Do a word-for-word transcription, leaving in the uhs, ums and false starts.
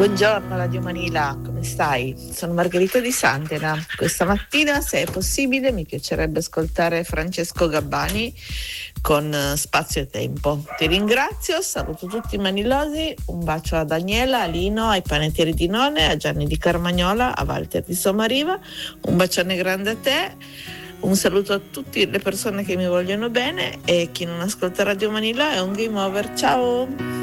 Buongiorno Radio Manila, come stai? Sono Margherita di Santena. Questa mattina, se è possibile, mi piacerebbe ascoltare Francesco Gabbani con Spazio e Tempo. Ti ringrazio, saluto tutti i manilosi, un bacio a Daniela, a Lino, ai panettieri di None, a Gianni di Carmagnola, a Walter di Somariva, un bacione grande a te, un saluto a tutte le persone che mi vogliono bene e chi non ascolta Radio Manila è un game over. Ciao!